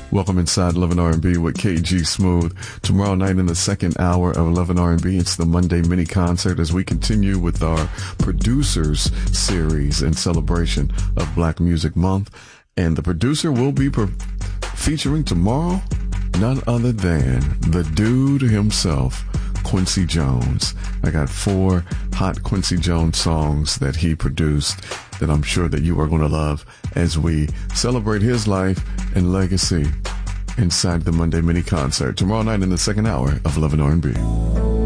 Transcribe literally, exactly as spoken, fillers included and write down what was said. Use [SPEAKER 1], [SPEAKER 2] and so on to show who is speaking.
[SPEAKER 1] Welcome inside Love and R and B with K G Smooth. Tomorrow night in the second hour of Love and R and B, it's the Monday mini concert as we continue with our producers series in celebration of Black Music Month. And the producer will be per- featuring tomorrow none other than the dude himself, Quincy Jones. I got four hot Quincy Jones songs that he produced that I'm sure that you are going to love as we celebrate his life and legacy inside the Monday mini concert tomorrow night in the second hour of Love and R and B.